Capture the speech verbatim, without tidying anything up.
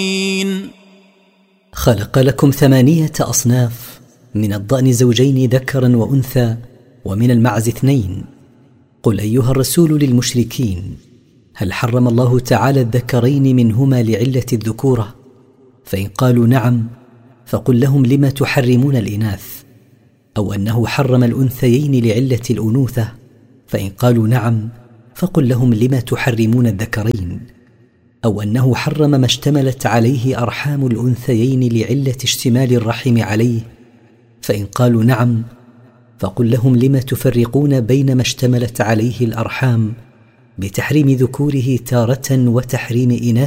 خلق لكم ثمانية أصناف: من الضأن زوجين ذكرا وأنثى، ومن المعز اثنين. قل أيها الرسول للمشركين: هل حرم الله تعالى الذكرين منهما لعلة الذكورة؟ فإن قالوا نعم فقل لهم: لم تحرمون الإناث؟ أو أنه حرم الأنثيين لعلة الأنوثة؟ فإن قالوا نعم فقل لهم: لم تحرمون الذكرين؟ أو أنه حرم ما اشتملت عليه أرحام الأنثيين لعلة اشتمال الرحم عليه؟ فإن قالوا نعم فقل لهم: لم تفرقون بين ما اشتملت عليه الأرحام بتحريم ذكوره تارة وتحريم إناثه